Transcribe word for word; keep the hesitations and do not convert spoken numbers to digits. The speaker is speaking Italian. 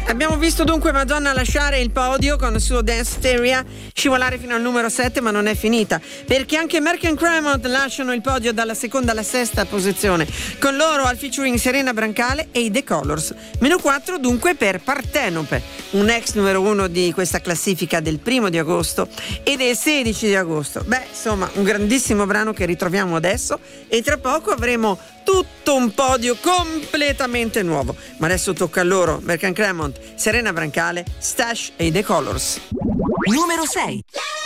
Abbiamo visto dunque Madonna lasciare il podio con il suo Dance Hysteria, scivolare fino al numero sette, ma non è finita, perché anche Merck and Cremont lasciano il podio dalla seconda alla sesta posizione, con loro al featuring Serena Brancale e i The Colors. Meno quattro dunque per Partenope, un ex numero uno di questa classifica del primo di agosto e del sedici di agosto. Beh, insomma, un grandissimo brano che ritroviamo adesso, e tra poco avremo tutto un podio completamente nuovo. Ma adesso tocca a loro, Merck and Cremont, Serena Brancale, Stash e i The Colors. Numero sei.